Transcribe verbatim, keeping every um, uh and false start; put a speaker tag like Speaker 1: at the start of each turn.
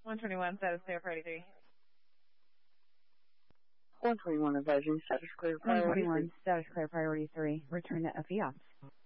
Speaker 1: one twenty-one, status clear, priority three.
Speaker 2: one twenty-one advisory, status clear,
Speaker 3: one
Speaker 2: priority
Speaker 3: twenty-one,
Speaker 2: three.
Speaker 3: status clear, priority three. Return to F E ops.